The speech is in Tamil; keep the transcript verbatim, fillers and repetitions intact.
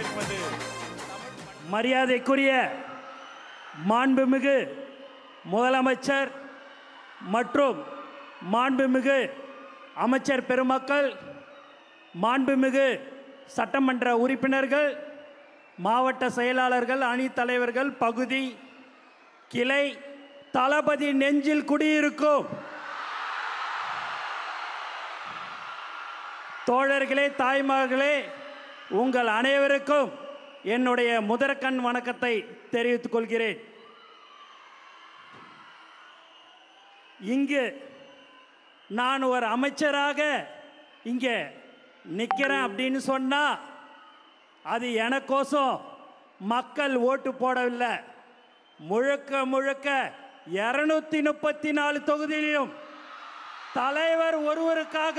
வரவேற்பது மரியாதைக்குரிய மாண்புமிகு முதலமைச்சர் மற்றும் மாண்புமிகு அமைச்சர் பெருமக்கள், மாண்புமிகு சட்டமன்ற உறுப்பினர்கள், மாவட்ட செயலாளர்கள், அணி தலைவர்கள், பகுதி கிளை தளபதி நெஞ்சில் குடியிருக்கும் தோழர்களே, தாய்மார்களே, உங்கள் அனைவருக்கும் என்னுடைய முதற்கண் வணக்கத்தை தெரிவித்துக் கொள்கிறேன். இங்கு நான் ஒரு அமைச்சராக இங்கே நிற்கிறேன் அப்படின்னு சொன்னா அது எனக்கோசம் மக்கள் ஓட்டு போடவில்லை. முழுக்க முழுக்க இருநூத்தி முப்பத்தி நாலு தொகுதியிலும் தலைவர் ஒருவருக்காக